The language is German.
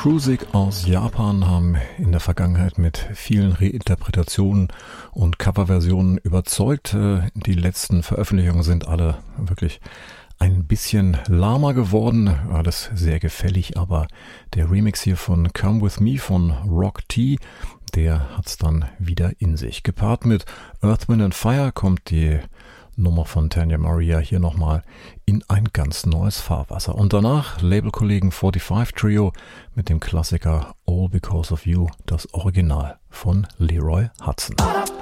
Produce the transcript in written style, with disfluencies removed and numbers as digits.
Cruisig aus Japan haben in der Vergangenheit mit vielen Reinterpretationen und Coverversionen überzeugt. Die letzten Veröffentlichungen sind alle wirklich ein bisschen lahmer geworden, alles sehr gefällig, aber der Remix hier von Come With Me von Rock T, der hat's dann wieder in sich. Gepaart mit Earth, Wind and Fire kommt die Nummer von Tanya Maria hier nochmal in ein ganz neues Fahrwasser. Und danach Labelkollegen 45 Trio mit dem Klassiker All Because of You, das Original von Leroy Hudson.